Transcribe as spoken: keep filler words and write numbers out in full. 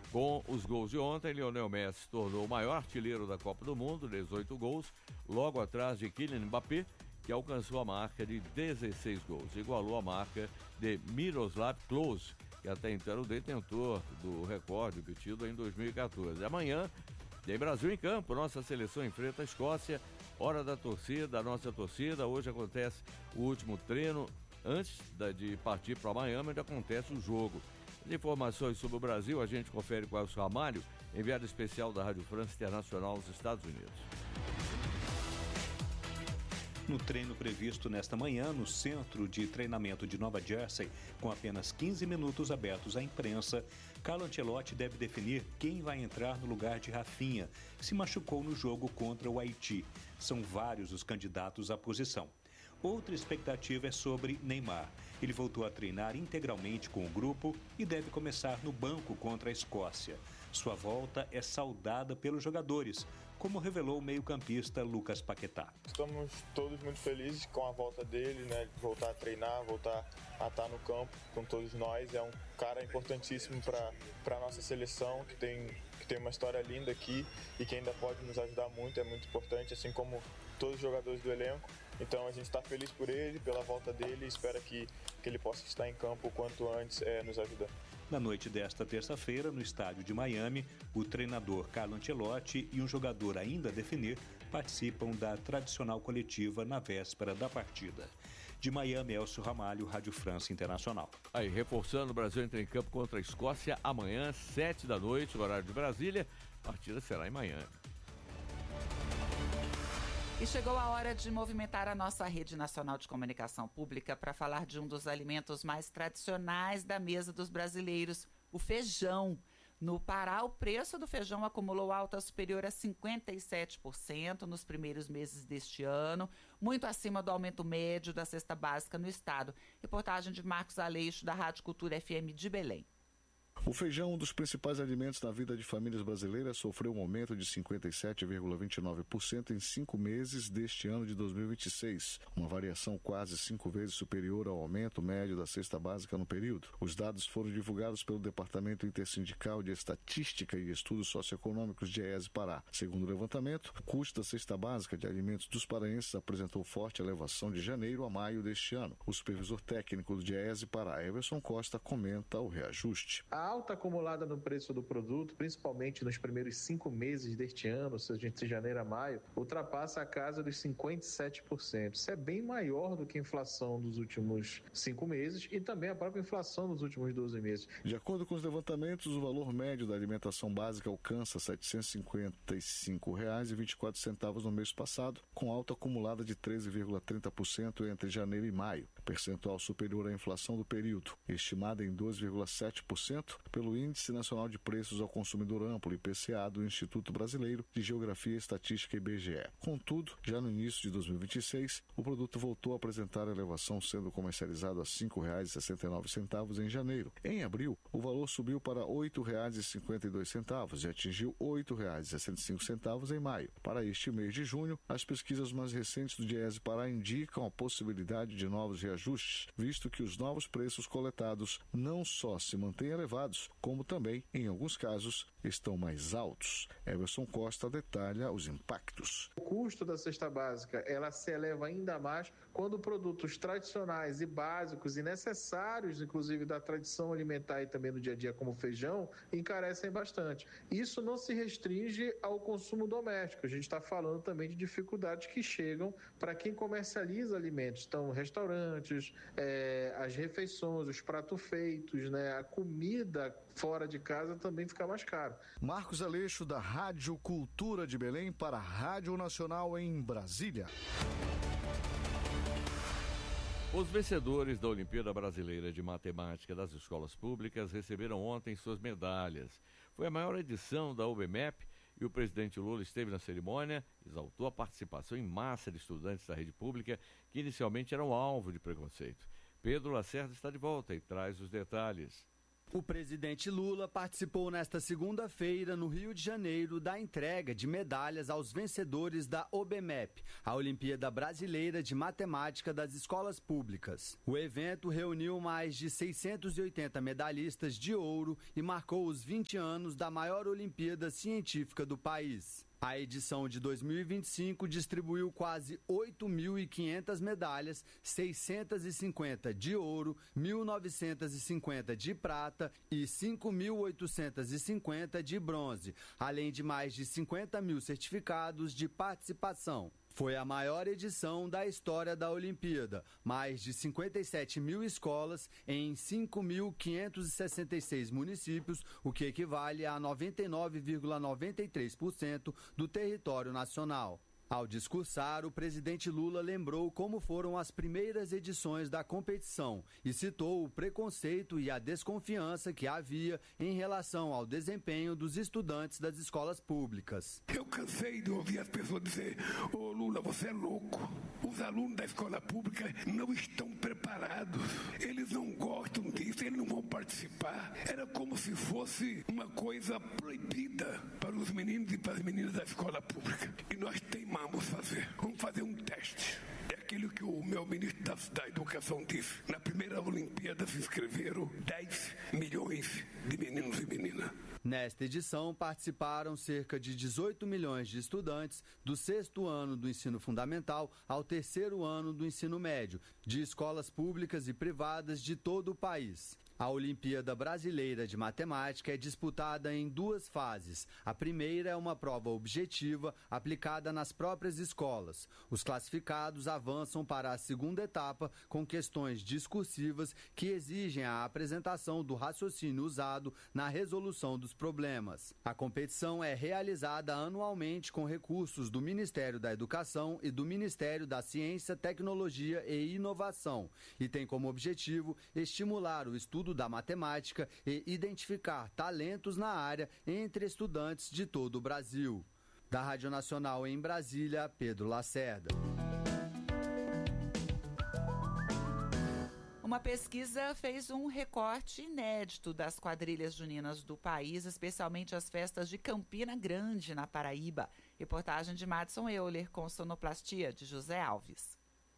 Com os gols de ontem, Lionel Messi se tornou o maior artilheiro da Copa do Mundo, dezoito gols, logo atrás de Kylian Mbappé, que alcançou a marca de dezesseis gols, igualou a marca de Miroslav Klose, que até então era o detentor do recorde obtido em dois mil e quatorze. Amanhã tem Brasil em campo, nossa seleção enfrenta a Escócia, hora da torcida, a nossa torcida. Hoje acontece o último treino, antes de partir para Miami, onde acontece o jogo. As informações sobre o Brasil a gente confere com o Elcio Ramalho, enviado especial da Rádio França Internacional nos Estados Unidos. No treino previsto nesta manhã, no centro de treinamento de Nova Jersey, com apenas quinze minutos abertos à imprensa, Carlo Ancelotti deve definir quem vai entrar no lugar de Rafinha, que se machucou no jogo contra o Haiti. São vários os candidatos à posição. Outra expectativa é sobre Neymar. Ele voltou a treinar integralmente com o grupo e deve começar no banco contra a Escócia. Sua volta é saudada pelos jogadores, como revelou o meio-campista Lucas Paquetá. Estamos todos muito felizes com a volta dele, né? De voltar a treinar, voltar a estar no campo com todos nós. É um cara importantíssimo para a nossa seleção, que tem, que tem uma história linda aqui e que ainda pode nos ajudar muito, é muito importante, assim como todos os jogadores do elenco. Então a gente está feliz por ele, pela volta dele e espera que, que ele possa estar em campo o quanto antes, é, nos ajudando. Na noite desta terça-feira, no estádio de Miami, o treinador Carlo Ancelotti e um jogador ainda a definir participam da tradicional coletiva na véspera da partida. De Miami, Elcio Ramalho, Rádio França Internacional. Aí, reforçando, o Brasil entra em campo contra a Escócia amanhã, sete da noite, no horário de Brasília. A partida será em Miami. E chegou a hora de movimentar a nossa rede nacional de comunicação pública para falar de um dos alimentos mais tradicionais da mesa dos brasileiros, o feijão. No Pará, o preço do feijão acumulou alta superior a cinquenta e sete por cento nos primeiros meses deste ano, muito acima do aumento médio da cesta básica no estado. Reportagem de Marcos Aleixo, da Rádio Cultura F M de Belém. O feijão, um dos principais alimentos na vida de famílias brasileiras, sofreu um aumento de cinquenta e sete vírgula vinte e nove por cento em cinco meses deste ano de dois mil e vinte e seis, uma variação quase cinco vezes superior ao aumento médio da cesta básica no período. Os dados foram divulgados pelo Departamento Intersindical de Estatística e Estudos Socioeconômicos de Aes Pará. Segundo o levantamento, o custo da cesta básica de alimentos dos paraenses apresentou forte elevação de janeiro a maio deste ano. O supervisor técnico de Aes Pará, Everson Costa, comenta o reajuste. A alta acumulada no preço do produto, principalmente nos primeiros cinco meses deste ano, ou seja, de janeiro a maio, ultrapassa a casa dos cinquenta e sete por cento. Isso é bem maior do que a inflação dos últimos cinco meses e também a própria inflação dos últimos doze meses. De acordo com os levantamentos, o valor médio da alimentação básica alcança setecentos e cinquenta e cinco reais e vinte e quatro centavos no mês passado, com alta acumulada de treze vírgula trinta por cento entre janeiro e maio, percentual superior à inflação do período, estimada em dois vírgula sete por cento pelo Índice Nacional de Preços ao Consumidor Amplo, I P C A, do Instituto Brasileiro de Geografia e Estatística, I B G E. Contudo, já no início de dois mil e vinte e seis, o produto voltou a apresentar elevação, sendo comercializado a cinco reais e sessenta e nove centavos em janeiro. Em abril, o valor subiu para oito reais e cinquenta e dois centavos e atingiu oito reais e sessenta e cinco centavos em maio. Para este mês de junho, as pesquisas mais recentes do Diese Pará indicam a possibilidade de novos reajustes, visto que os novos preços coletados não só se mantêm elevados, como também, em alguns casos, estão mais altos. Everson Costa detalha os impactos. O custo da cesta básica, ela se eleva ainda mais quando produtos tradicionais e básicos e necessários, inclusive da tradição alimentar e também no dia a dia, como feijão, encarecem bastante. Isso não se restringe ao consumo doméstico. A gente está falando também de dificuldades que chegam para quem comercializa alimentos. Então, restaurantes, é, as refeições, os pratos feitos, né, a comida fora de casa também fica mais caro. Marcos Aleixo, da Rádio Cultura de Belém, para a Rádio Nacional em Brasília. Os vencedores da Olimpíada Brasileira de Matemática das Escolas Públicas receberam ontem suas medalhas. Foi a maior edição da U B M E P e o presidente Lula esteve na cerimônia, exaltou a participação em massa de estudantes da rede pública que inicialmente eram alvo de preconceito. Pedro Lacerda está de volta e traz os detalhes. O presidente Lula participou nesta segunda-feira, no Rio de Janeiro, da entrega de medalhas aos vencedores da OBMEP, a Olimpíada Brasileira de Matemática das Escolas Públicas. O evento reuniu mais de seiscentos e oitenta medalhistas de ouro e marcou os vinte anos da maior Olimpíada científica do país. A edição de dois mil e vinte e cinco distribuiu quase oito mil e quinhentas medalhas, seiscentas e cinquenta de ouro, mil novecentas e cinquenta de prata e cinco mil oitocentas e cinquenta de bronze, além de mais de cinquenta mil certificados de participação. Foi a maior edição da história da Olimpíada, mais de cinquenta e sete mil escolas em cinco mil quinhentos e sessenta e seis municípios, o que equivale a noventa e nove vírgula noventa e três por cento do território nacional. Ao discursar, o presidente Lula lembrou como foram as primeiras edições da competição e citou o preconceito e a desconfiança que havia em relação ao desempenho dos estudantes das escolas públicas. Eu cansei de ouvir as pessoas dizer: ô Lula, você é louco. Os alunos da escola pública não estão preparados. Eles não gostam disso, eles não vão participar. Era como se fosse uma coisa proibida para os meninos e para as meninas da escola pública. E nós teimamos Vamos fazer, vamos fazer um teste. É aquilo que o meu ministro da, da Educação disse. Na primeira Olimpíada se inscreveram dez milhões de meninos e meninas. Nesta edição participaram cerca de dezoito milhões de estudantes do sexto ano do ensino fundamental ao terceiro ano do ensino médio, de escolas públicas e privadas de todo o país. A Olimpíada Brasileira de Matemática é disputada em duas fases. A primeira é uma prova objetiva aplicada nas próprias escolas. Os classificados avançam para a segunda etapa com questões discursivas que exigem a apresentação do raciocínio usado na resolução dos problemas. A competição é realizada anualmente com recursos do Ministério da Educação e do Ministério da Ciência, Tecnologia e Inovação e tem como objetivo estimular o estudo da matemática e identificar talentos na área entre estudantes de todo o Brasil. Da Rádio Nacional em Brasília, Pedro Lacerda. Uma pesquisa fez um recorte inédito das quadrilhas juninas do país, especialmente as festas de Campina Grande, na Paraíba. Reportagem de Madison Euler, com sonoplastia de José Alves.